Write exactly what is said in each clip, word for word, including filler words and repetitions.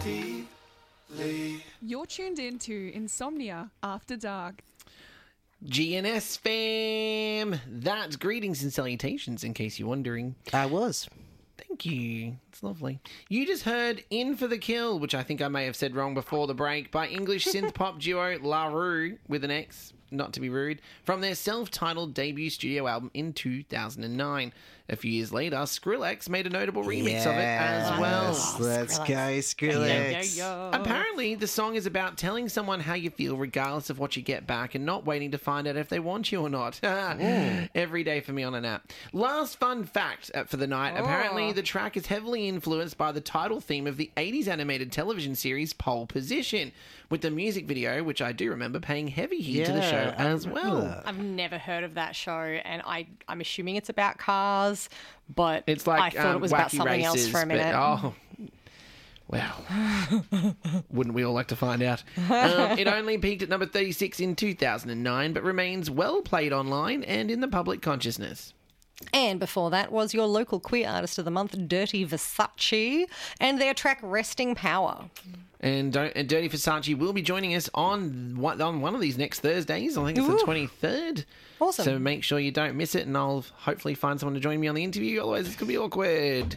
deeply. You're tuned in to Insomnia After Dark. G N S fam! That's greetings and salutations, in case you're wondering. I was. Thank you. It's lovely. You just heard In for the Kill, which I think I may have said wrong before the break, by English synth pop duo La Rue, with an X, not to be rude, from their self-titled debut studio album in two thousand nine. A few years later, Skrillex made a notable remix of it as well. Yes, let's go, Skrillex. Yo, yo, yo. Apparently, the song is about telling someone how you feel regardless of what you get back and not waiting to find out if they want you or not. Every day for me on an app. Last fun fact uh, for the night. Oh. Apparently, the track is heavily influenced by the title theme of the eighties animated television series Pole Position, with the music video, which I do remember, paying heavy heed to the Yeah, show I as remember well. that. I've never heard of that show, and I, I'm assuming it's about cars, but It's like I thought um, it was wacky about something races, else for a minute. But, oh, well, wouldn't we all like to find out? Um, it only peaked at number thirty-six in two thousand nine, but remains well played online and in the public consciousness. And before that was your local queer artist of the month, Dirty Versace, and their track Resting Power. And, don't, and Dirty Versace will be joining us on one, on one of these next Thursdays. I think it's Ooh. the twenty-third. Awesome. So make sure you don't miss it, and I'll hopefully find someone to join me on the interview. Otherwise, it's going to be awkward.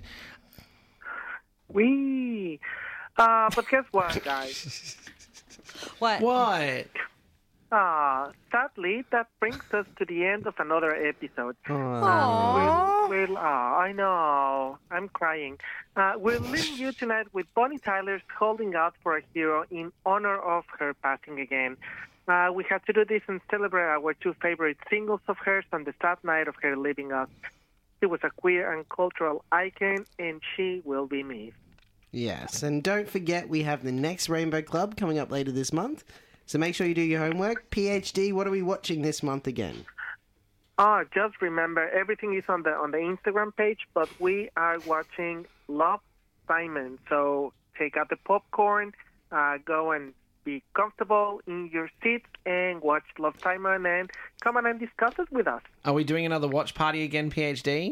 Wee. Uh, but guess what, guys? What? What? Uh, sadly, that brings us to the end of another episode. Aww. We'll, we'll, uh, I know. I'm crying. Uh, we'll leave you tonight with Bonnie Tyler's Holding Out for a Hero in honor of her passing again. Uh, we had to do this and celebrate our two favorite singles of hers on the sad night of her leaving us. She was a queer and cultural icon, and she will be missed. Yes, and don't forget we have the next Rainbow Club coming up later this month. So make sure you do your homework. P H D, what are we watching this month again? Oh, just remember, everything is on the on the Instagram page, but we are watching Love, Simon. So take out the popcorn, uh, go and be comfortable in your seats and watch Love, Simon, and come on and discuss it with us. Are we doing another watch party again, P H D?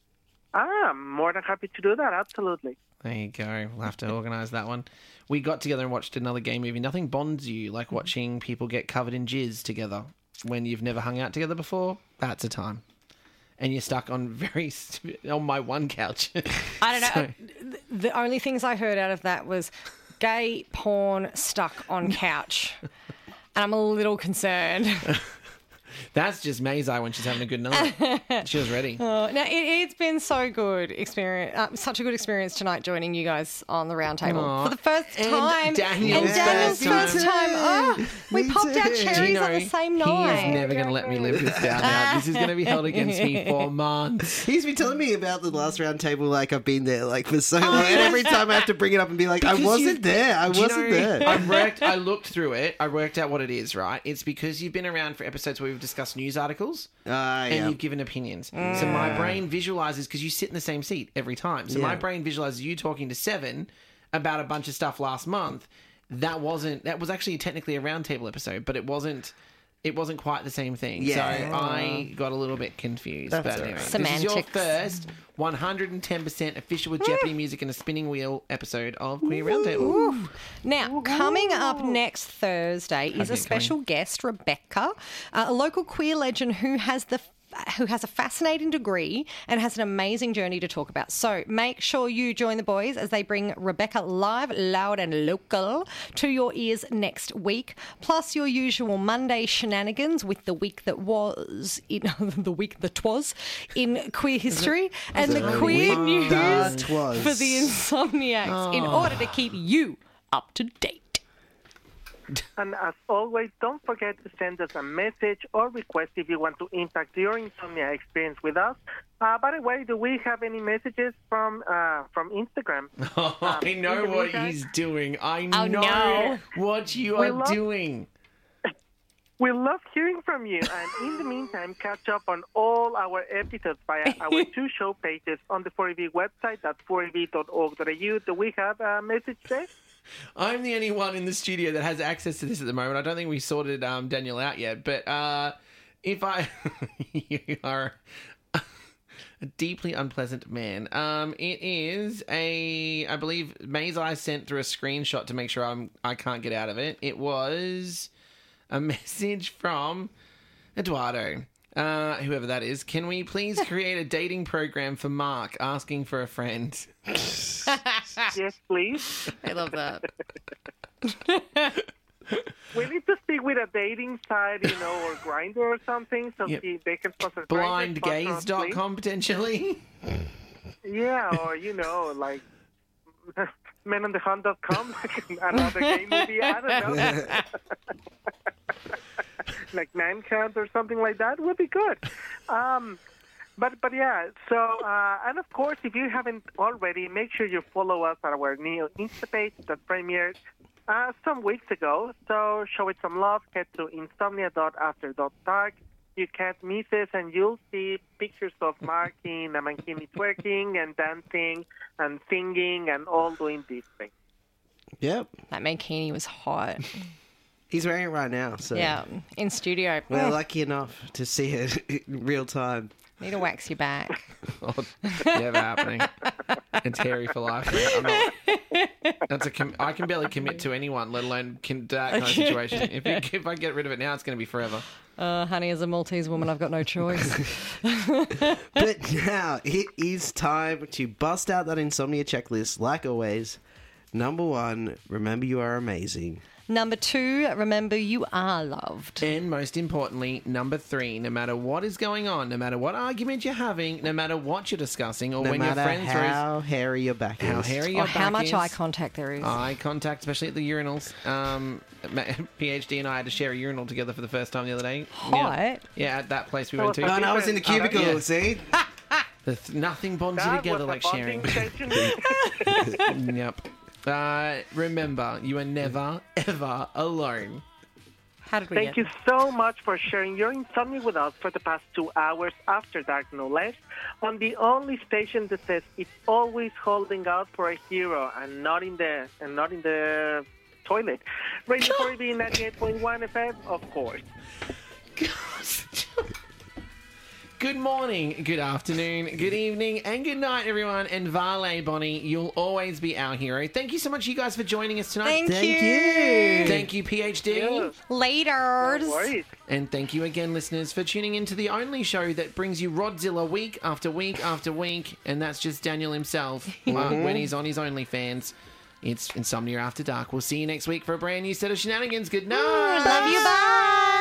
I'm more than happy to do that, absolutely. There you go. We'll have to organise that one. We got together and watched another gay movie. Nothing bonds you like watching people get covered in jizz together when you've never hung out together before. That's a time. And you're stuck on very on my one couch. I don't know. So- Uh, The only things I heard out of that was gay porn stuck on couch. And I'm a little concerned. That's just Maisai when she's having a good night. She was ready. Uh, now, it, it's been so good experience, uh, such a good experience tonight joining you guys on the round table Aw. for the first And time. Daniel's and Daniel's first first time. time. Oh, we Me popped too. out Do you cherries Do you know, on the same he night. is never going to let me live this down now. This is going to be held against me for months. He's been telling me about the last round table like I've been there like for so long. And every time I have to bring it up and be like, I Because wasn't you- there. I Do you wasn't know, there. I worked. I looked through it. I worked out what it is. Right, it's because you've been around for episodes where we've discussed news articles Ah, and yeah. you've given opinions. So my brain visualizes because you sit in the same seat every time. So my Yeah. brain visualizes you talking to Seven about a bunch of stuff last month. That wasn't. That was actually technically a roundtable episode, but it wasn't. It wasn't quite the same thing. Yeah. So I got a little bit confused. That's but all anyway, right. this is your Semantics. first one hundred ten percent official with Jeopardy music and a spinning wheel episode of Queer Roundtable. Now, coming up next Thursday is a it special guest, Rebecca, uh, a local queer legend who has the who has a fascinating degree and has an amazing journey to talk about. So make sure you join the boys as they bring Rebecca live, loud and local to your ears next week, plus your usual Monday shenanigans with the week that was, in the week that was, in queer history, and the, The queer week news that was. for the Insomniacs in order to keep you up to date. And as always, don't forget to send us a message or request if you want to impact your insomnia experience with us. Uh, by the way, do we have any messages from uh, from Instagram? Oh, I know in the what meantime- he's doing. I Oh, know no. what you We are love- doing. We love hearing from you. And in the meantime, catch up on all our episodes via our two show pages on the four A V website, that's four A V dot org dot A U. Do we have a message there? I'm the only one in the studio that has access to this at the moment. I don't think we sorted um, Daniel out yet. But uh, if I... you are... A deeply unpleasant man. Um, it is a, I believe, Maze I sent through a screenshot to make sure I'm, I can't get out of it. It was a message from Eduardo, uh, whoever that is. Can we please create a dating program for Mark asking for a friend? Yes, please. I love that. We need to speak with a dating site, you know, or Grindr or something, so Yep. he, they can sponsor Grindr, blind sponsor gaze us, dot please. com potentially. Yeah, or, you know, like men on the hunt dot com, another gay movie, I don't know. Like Manhunt or something like that would be good. Um, but, but yeah, so, uh, and of course, if you haven't already, make sure you follow us at our new Insta page that premiered uh, some weeks ago. So show it some love. Head to insomnia dot after dot dark. You can't miss it, and you'll see pictures of Mark in a mankini twerking and dancing and singing and all doing these things. Yep. That mankini was hot. He's wearing it right now. So Yeah, in studio. we're Oh, lucky enough to see it in real time. need to wax your back. Oh, never happening. It's hairy for life. I'm not, that's a com- I can barely commit to anyone, let alone con- that kind of situation. If, it, if I get rid of it now, it's going to be forever. Uh, honey, as a Maltese woman, I've got no choice. But now it is time to bust out that insomnia checklist. Like always, number one, remember you are amazing. Number two, remember you are loved. And most importantly, number three, no matter what is going on, no matter what argument you're having, no matter what you're discussing, or No when your matter friends are how hairy your back how is. hairy Or your how back much is. eye contact there is. Eye contact, especially at the urinals. Um, ma- PhD and I had to share a urinal together for the first time the other day. Hot? Yeah, yeah at that place we So went to. it's No, no, I was in the Uh, cubicle, yeah. see? The th- nothing bonds you That together was like a bonding sharing. session. Yep. Uh, remember, you are never, ever alone. How did we Thank get you so much for sharing your insomnia with us for the past two hours after dark, no less, on the only station that says it's always holding out for a hero and not in the and not in the toilet. Radio four B ninety-eight point one F M, of course. Good morning, good afternoon, good evening, and good night, everyone. And Vale, Bonnie, you'll always be our hero. Thank you so much, you guys, for joining us tonight. Thank, Thank you. you. Thank you, PhD. Yes, Laters. no worries. And thank you again, listeners, for tuning into the only show that brings you Rodzilla week after week after week. And that's just Daniel himself uh, when he's on his OnlyFans. It's Insomnia After Dark. We'll see you next week for a brand new set of shenanigans. Good night. Love you. Bye.